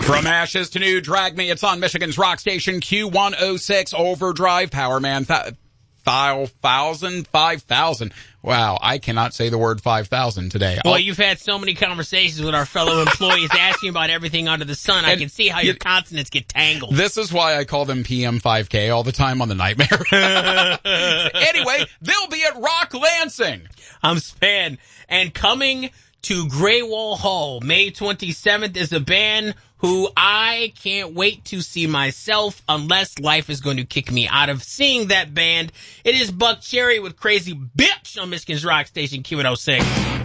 From ashes to new, drag me. It's on Michigan's rock station, Q106 Overdrive Power Man. 5,000. Wow, I cannot say the word 5,000 today. Well, you've had so many conversations with our fellow employees asking about everything under the sun. I can see how your consonants get tangled. This is why I call them PM5K all the time on the Nightmare. Anyway, they'll be at Rock Lansing. I'm Span, and coming to Grey Wall Hall, May 27th is a band who I can't wait to see myself unless life is going to kick me out of seeing that band. It is Buck Cherry with Crazy Bitch on Michigan's Rock Station Q106.